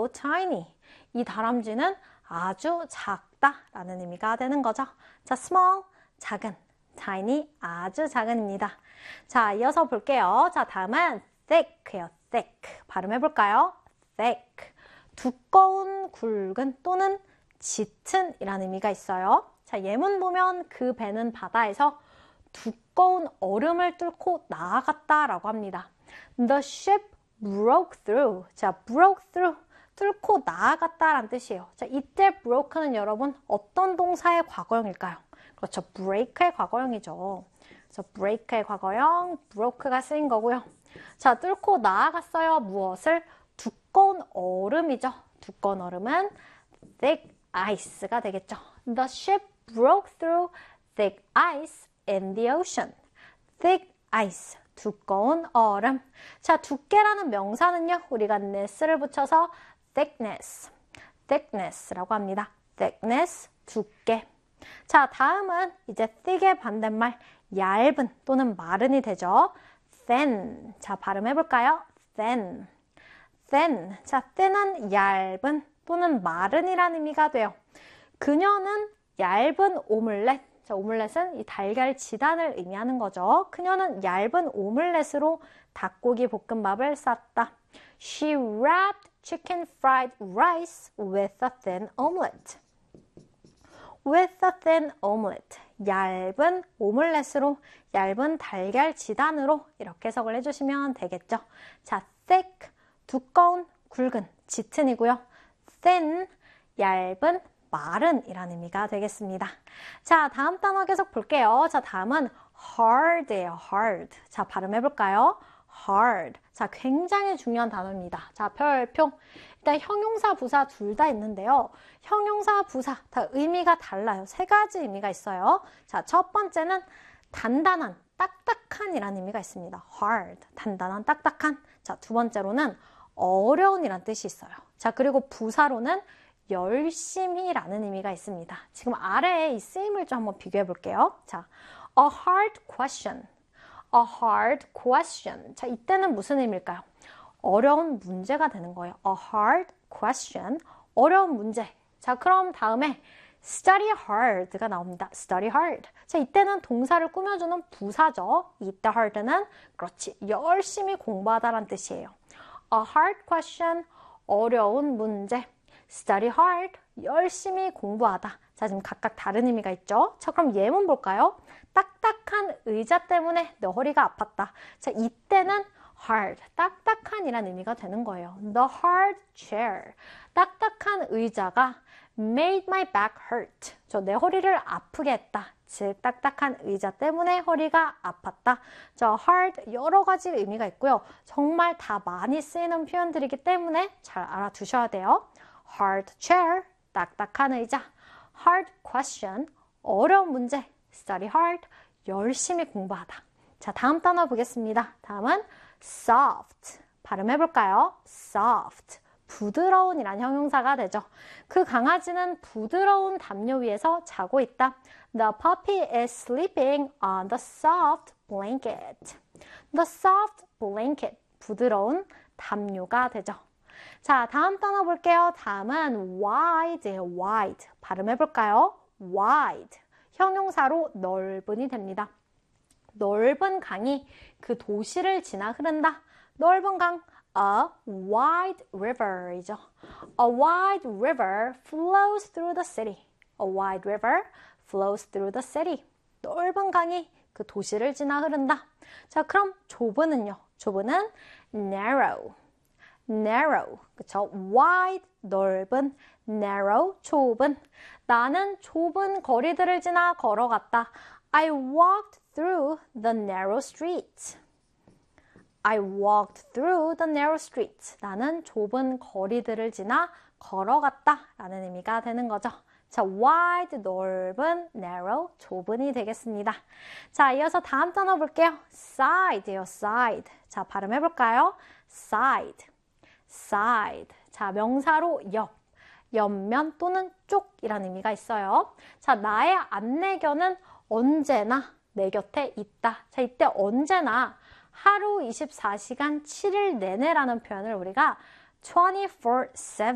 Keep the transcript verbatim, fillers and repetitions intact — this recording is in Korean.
so tiny. 이 다람쥐는 아주 작다라는 의미가 되는 거죠. 자, small, 작은, tiny, 아주 작은입니다. 자, 이어서 볼게요. 자, 다음은 thick예요. thick. 발음해볼까요? thick. 두꺼운, 굵은 또는 짙은 이라는 의미가 있어요. 자, 예문 보면 그 배는 바다에서 두꺼운 얼음을 뚫고 나아갔다라고 합니다. The ship broke through. 자, broke through. 뚫고 나아갔다라는 뜻이에요. 자, 이때 broke는 여러분 어떤 동사의 과거형일까요? 그렇죠. break의 과거형이죠. 그래서 break의 과거형, broke가 쓰인 거고요. 자, 뚫고 나아갔어요. 무엇을? 두꺼운 얼음이죠. 두꺼운 얼음은 thick ice가 되겠죠. The ship broke through thick ice in the ocean. thick ice, 두꺼운 얼음. 자, 두께라는 명사는요, 우리가 ness를 붙여서 thickness, thickness라고 합니다. thickness, 두께. 자, 다음은 이제 thick의 반대말, 얇은 또는 마른이 되죠. thin. 자, 발음해볼까요? thin. thin. 자, thin은 얇은 또는 마른이라는 의미가 돼요. 그녀는 얇은 오믈렛. 자, 오믈렛은 이 달걀 지단을 의미하는 거죠. 그녀는 얇은 오믈렛으로 닭고기 볶음밥을 쌌다. She wrapped chicken fried rice with a thin omelette. With a thin omelette. 얇은 오믈렛으로, 얇은 달걀 지단으로 이렇게 해석을 해주시면 되겠죠. 자, thick, 두꺼운, 굵은, 짙은이고요. thin, 얇은, 마른이라는 의미가 되겠습니다. 자, 다음 단어 계속 볼게요. 자, 다음은 hard예요. hard. 자, 발음해볼까요? hard. 자, 굉장히 중요한 단어입니다. 자, 별표. 일단 형용사, 부사 둘 다 있는데요. 형용사, 부사 다 의미가 달라요. 세 가지 의미가 있어요. 자, 첫 번째는 단단한, 딱딱한 이라는 의미가 있습니다. hard. 단단한, 딱딱한. 자, 두 번째로는 어려운 이란 뜻이 있어요. 자, 그리고 부사로는 열심히라는 의미가 있습니다. 지금 아래에 이 쓰임을 좀 한번 비교해 볼게요. 자, a hard question. A hard question. 자, 이때는 무슨 의미일까요? 어려운 문제가 되는 거예요. A hard question. 어려운 문제. 자, 그럼 다음에 study hard가 나옵니다. study hard. 자, 이때는 동사를 꾸며주는 부사죠. 이때 hard는 그렇지. 열심히 공부하다라는 뜻이에요. A hard question. 어려운 문제. study hard. 열심히 공부하다. 자, 지금 각각 다른 의미가 있죠. 자, 그럼 예문 볼까요? 딱딱한 의자 때문에 내 허리가 아팠다. 자, 이때는 hard, 딱딱한 이란 의미가 되는 거예요. The hard chair, 딱딱한 의자가 made my back hurt. 저 내 허리를 아프게 했다. 즉, 딱딱한 의자 때문에 허리가 아팠다. 저 hard 여러 가지 의미가 있고요. 정말 다 많이 쓰이는 표현들이기 때문에 잘 알아두셔야 돼요. hard chair, 딱딱한 의자. hard question, 어려운 문제. study hard, 열심히 공부하다. 자, 다음 단어 보겠습니다. 다음은 soft. 발음해볼까요? soft. 부드러운 이란 형용사가 되죠. 그 강아지는 부드러운 담요 위에서 자고 있다. The puppy is sleeping on the soft blanket. The soft blanket. 부드러운 담요가 되죠. 자, 다음 단어 볼게요. 다음은 wide예요. wide. 발음해볼까요? wide. 형용사로 넓은이 됩니다. 넓은 강이 그 도시를 지나 흐른다. 넓은 강, a wide river이죠. A wide river flows through the city. A wide river flows through the city. 넓은 강이 그 도시를 지나 흐른다. 자, 그럼 좁은은요. 좁은은 narrow. narrow. 그쵸? wide, 넓은, narrow, 좁은. 나는 좁은 거리들을 지나 걸어갔다. I walked through the narrow streets. I walked through the narrow streets. 나는 좁은 거리들을 지나 걸어갔다 라는 의미가 되는 거죠. 자, wide, 넓은, narrow, 좁은이 되겠습니다. 자, 이어서 다음 단어 볼게요. side예요, side. 자, 발음해볼까요? side, side. 자, 명사로 옆, 옆면 또는 쪽이라는 의미가 있어요. 자, 나의 안내견은 언제나 내 곁에 있다. 자, 이때 언제나 하루 이십사 시간 칠 일 내내라는 표현을 우리가 twenty-four seven